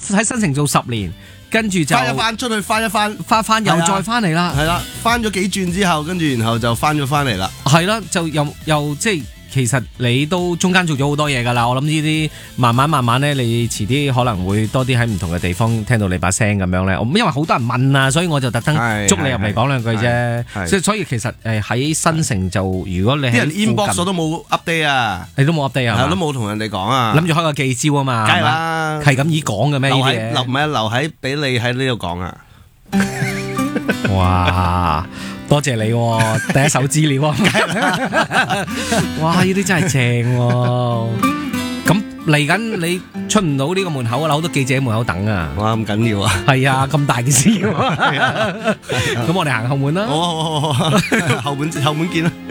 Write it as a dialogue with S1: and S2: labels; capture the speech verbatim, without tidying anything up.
S1: 喺新城做十年，跟住就
S2: 翻一翻出去，翻一翻，
S1: 翻翻又再翻嚟啦。
S2: 係啦，翻咗幾轉之後，跟住然後就翻咗翻嚟啦。
S1: 係啦，就又又即係。其實你都中間做咗好多嘢㗎啦，我諗呢啲慢慢慢慢咧，你遲啲可能會多啲喺唔同嘅地方聽到你把聲咁樣咧。因為好多人問啊，所以我就特登捉你入嚟講兩句啫。所以所以其實誒喺新城就如果你喺
S2: 啲人 inbox 都冇 update 啊，
S1: 你都冇 update 啊，
S2: 都冇同人哋講啊，
S1: 諗住開個記招啊嘛，
S2: 梗係啦，
S1: 係咁意講嘅咩？呢啲嘢
S2: 留唔係留喺俾你喺呢度講啊！
S1: 哇！多謝你喎，第一手資料啊！哇，呢啲真係正喎！咁嚟緊你出唔到呢個門口啊，好多記者喺門口等啊！
S2: 哇，咁緊要啊！
S1: 係啊，咁大件事喎！咁我哋行後門啦。
S2: 好好好好，後門後門見啦。